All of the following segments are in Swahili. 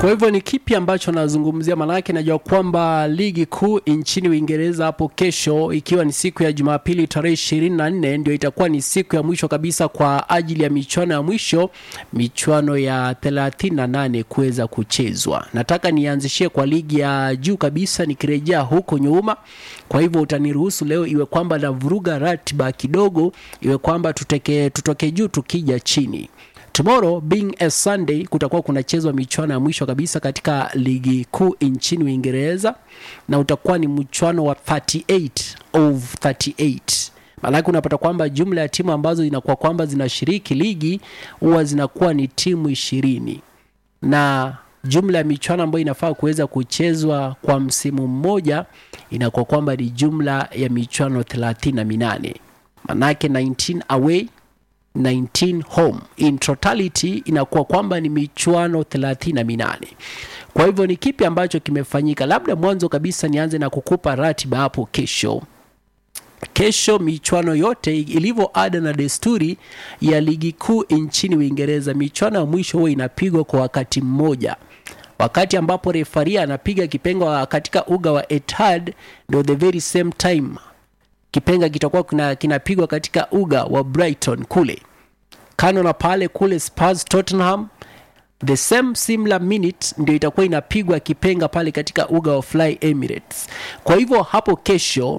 Kwa hivyo ni kipi ambacho nazungumzia? Manake najua kwamba ligi kuu nchini Uingereza hapo kesho, ikiwa ni siku ya Jumapili tarehe 24, ndio itakuwa ni siku ya mwisho kabisa kwa ajili ya michuano ya mwisho, michuano ya 38 kuweza kuchezwa. Nataka nianzishie kwa ligi ya juu kabisa nikirejea huko nyuma. Kwa hivyo utaniruhusu leo iwe kwamba na vuruga ratiba kidogo, iwe kwamba tutoke juu tukija chini. Tomorrow being a Sunday, kutakuwa kunachezwa michuano ya mwisho kabisa katika ligi kuu nchini Uingereza, na utakuwa ni mchuano wa 38 of 38. Maana unapata kwamba jumla ya timu ambazo inakuwa kwamba zinashiriki ligi huwa zinakuwa ni timu 20, na jumla ya michuano ambayo inafaa kuweza kuchezwa kwa msimu mmoja inakuwa kwamba ni jumla ya michuano 38. Manake 19 away, 19 home. In totality inakuwa kwamba ni michuano 38. Kwa hivyo ni kipi ambacho kimefanyika? Labda mwanzo kabisa nianze na kukupa ratiba hapo kesho. Kesho michuano yote ilivyo ada na desturi ya ligi kuu nchini Uingereza, michuano ya mwisho huwa inapigwa kwa wakati mmoja. Wakati ambapo refaria anapiga kipenga katika uga wa Etihad, ndio the very same time kipenga kitakuwa kinapigwa katika uga wa Brighton kule. Kano na pale kule Spurs Tottenham, the same similar minute ndio itakuwa inapigwa kipenga pale katika uga wa Fly Emirates. Kwa hivyo hapo kesho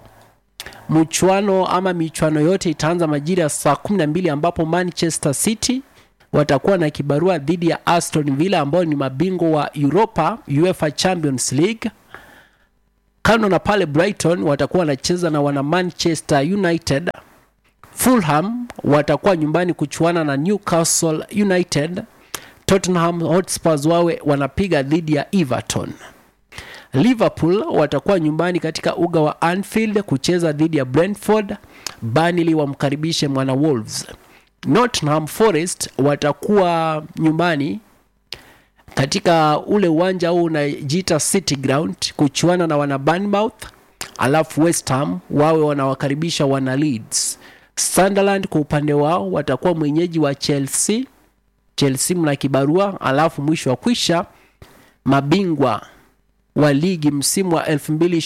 michuano yote itaanza majira ya saa 12, ambapo Manchester City watakuwa na kibarua dhidi ya Aston Villa ambao ni mabingwa wa UEFA Champions League. Kano na pale Brighton watakuwa wanacheza na wana Manchester United. Fulham watakuwa nyumbani kuchuana na Newcastle United. Tottenham Hotspurs wawe wanapiga dhidi ya Everton. Liverpool watakuwa nyumbani katika uga wa Anfield kucheza dhidi ya Brentford. Burnley wamkaribishe mwana Wolves. Nottingham Forest watakuwa nyumbani katika ule uwanja huu unajiita City Ground kuchuana na wana Bournemouth. Alafu West Ham wawe wanawakaribisha wana Leeds. Sunderland kwa upande wao watakuwa mwenyeji wa Chelsea mna kibarua. Alafu mwisho wa kwisha mabingwa wa ligi msimu wa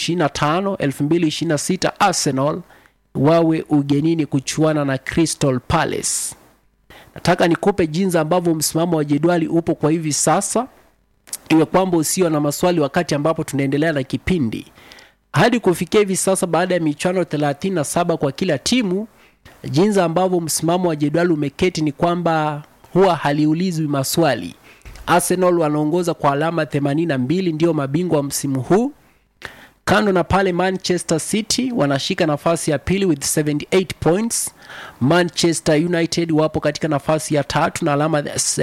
2025-2026 Arsenal wawe ugenini kuchuana na Crystal Palace. Nataka nikupe jinsi ambavyo msimamo wa jedwali upo kwa hivi sasa, iwe kwamba usio na maswali wakati ambapo tunaendelea na kipindi. Hadi kufikia hivi sasa, baada ya michuano 37 kwa kila timu, jinsi ambavyo msimamo wa jedwali umeketi ni kwamba huwa haliulizwi maswali. Arsenal wanaongoza kwa alama 82, ndio mabingwa msimu huu. Kando na pale Manchester City wanashika nafasi ya pili with 78 points. Manchester United wapo katika nafasi ya 3 na alama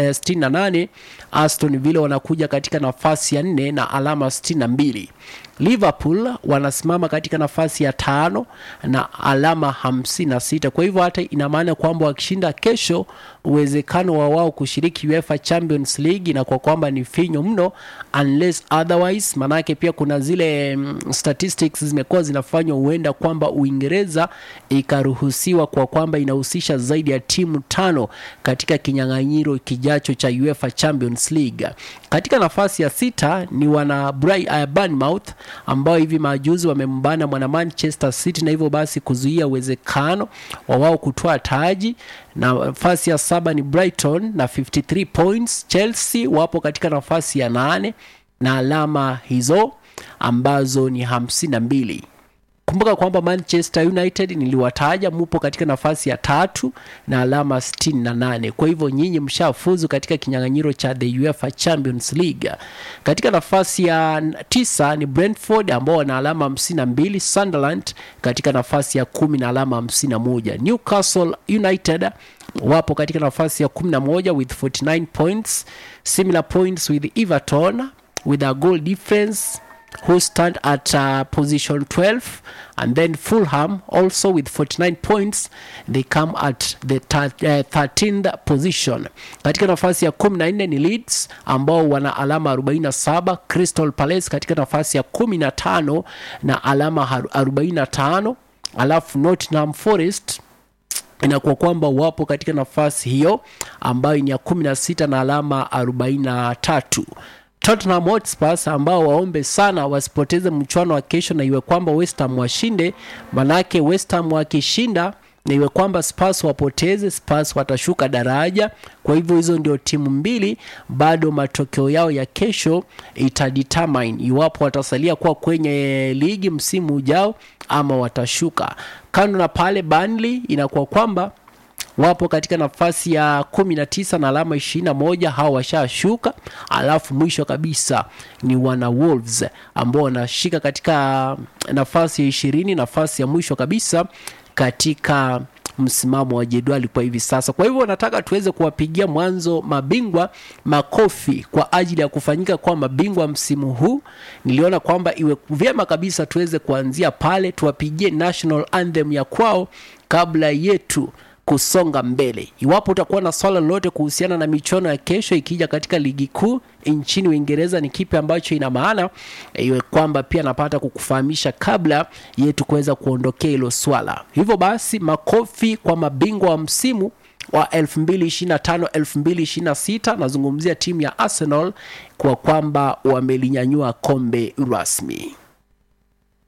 68. Aston Villa wanakuja katika nafasi ya 4 na alama 62. Liverpool wanasimama katika nafasi ya 5 na alama 56. Kwa hivyo hata ina maana kwamba wakishinda kesho, uwezekano wa wao kushiriki UEFA Champions League na kwa kwamba ni finyo mno unless otherwise. Manake pia kuna zile statistics zimekuwa zinafanywa huenda kwamba Uingereza ikaruhusiwa kwa kwamba inahusisha zaidi ya timu 5 katika kinyang'anyiro kijacho cha UEFA Champions League. Katika nafasi ya 6 ni wana Bournemouth ambao hivi majuzi wamembana mwana Manchester City, na hivyo basi kuzuia uwezekano wa wao kutoa taji. Na nafasi ya 7 ni Brighton na 53 points. Chelsea wapo katika nafasi ya 8 na alama hizo ambazo ni 52. Kumbuka kwamba Manchester United niliwataja mupo katika nafasi ya 3 na alama 68. Kwa hivyo nyinyi mshafuzu katika kinyang'anyiro cha the UEFA Champions League. Katika nafasi ya 9 ni Brentford ambao wana alama 52. Sunderland katika nafasi ya 10 na alama 51. Newcastle United wapo katika nafasi ya 11 with 49 points. Similar points with Everton with a goal difference, who stand at position 12, and then Fulham also with 49 points, they come at the 13th position. Katika nafasi ya 14 ni Leeds ambao wana alama 47. Crystal Palace katika nafasi ya 15 na alama 45. Alafu Nottingham Forest inakuwa kwamba wapo katika nafasi hiyo ambayo ni ya 16 na alama 43. Tottenham Hotspur ambao waombe sana wasipoteze mchuano wa kesho na iwe kwamba West Ham washinde, manake West Ham wakishinda na iwe kwamba Spurs wapoteze, Spurs watashuka daraja. Kwa hivyo hizo ndio timu mbili, bado matokeo yao ya kesho itadetermine iwapo watasalia kuwa kwenye ligi msimu ujao ama watashuka. Kando na pale, Burnley inakuwa kwamba wapo katika nafasi ya 19 na alama 21, hao washashuka. Alafu mwisho kabisa ni wana Wolves ambao wanashika katika nafasi ya 20, nafasi ya mwisho kabisa katika msimamo wa jedwali kwa hivi sasa. Kwa hivyo nataka tuweze kuwapigia mwanzo mabingwa makofi kwa ajili ya kufanyika kwa mabingwa msimu huu. Niliona kwamba iwe vyema kabisa tuweze kuanzia pale, tuwapigie national anthem ya kwao kabla yetu kusonga mbele. Iwapo utakuwa na swala lolote kuhusiana na michuano ya kesho ikija katika ligi kuu nchini Uingereza, ni kipi ambacho ina maana, iwe kwamba pia napata kukufahamisha kabla yetu kuweza kuondokea hilo swala. Hivyo basi, makofi kwa mabingwa wa msimu wa 2025-2026. Nazungumzia timu ya Arsenal kwa kwamba wamelinyanyua kombe rasmi.